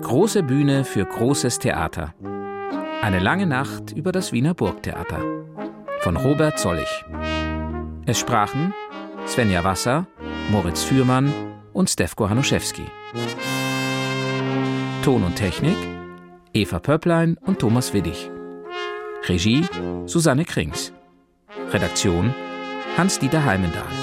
Große Bühne für großes Theater. Eine lange Nacht über das Wiener Burgtheater. Von Robert Sollig. Es sprachen Svenja Wasser, Moritz Fürmann und Stefko Hanuszewski. Ton und Technik Eva Pöpplein und Thomas Widdig. Regie Susanne Krings. Redaktion Hans-Dieter Heimendahl.